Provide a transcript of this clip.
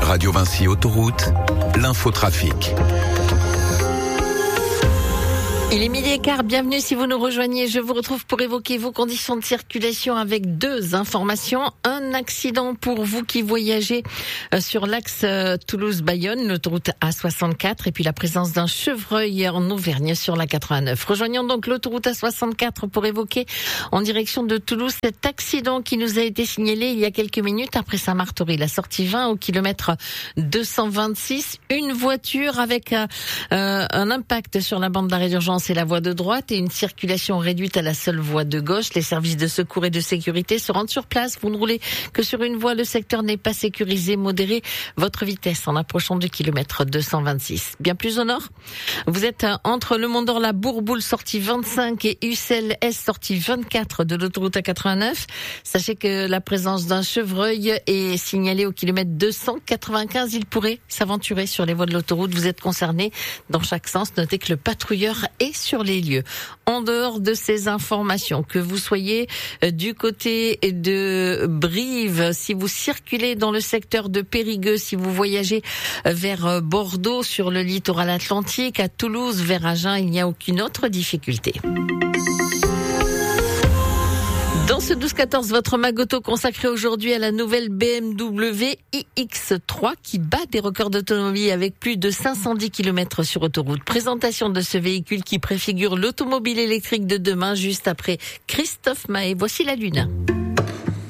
Radio Vinci Autoroute, l'infotrafic. Il est 12h15, bienvenue si vous nous rejoignez. Je vous retrouve pour évoquer vos conditions de circulation avec deux informations. Un accident pour vous qui voyagez sur l'axe Toulouse-Bayonne, l'autoroute A64, et puis la présence d'un chevreuil en Auvergne sur la 89. Rejoignons donc l'autoroute A64 pour évoquer en direction de Toulouse cet accident qui nous a été signalé il y a quelques minutes après Saint-Martory, la sortie 20 au kilomètre 226. Une voiture avec un impact sur la bande d'arrêt d'urgence et la voie de droite et une circulation réduite à la seule voie de gauche. Les services de secours et de sécurité se rendent sur place. Vous ne roulez que sur une voie. Le secteur n'est pas sécurisé. Modérez votre vitesse en approchant du kilomètre 226. Bien plus au nord, vous êtes entre le Mont d'Or, la Bourboule, sortie 25 et Ussel Est, sortie 24 de l'autoroute A89. Sachez que la présence d'un chevreuil est signalée au kilomètre 295. Il pourrait s'aventurer sur les voies de l'autoroute. Vous êtes concerné dans chaque sens. Notez que le patrouilleur est sur les lieux. En dehors de ces informations, que vous soyez du côté de Brive, si vous circulez dans le secteur de Périgueux, si vous voyagez vers Bordeaux sur le littoral atlantique, à Toulouse, vers Agen, il n'y a aucune autre difficulté. Dans ce 12-14, votre Magoto consacré aujourd'hui à la nouvelle BMW iX3 qui bat des records d'autonomie avec plus de 510 km sur autoroute. Présentation de ce véhicule qui préfigure l'automobile électrique de demain juste après Christophe Maé. Voici la Lune.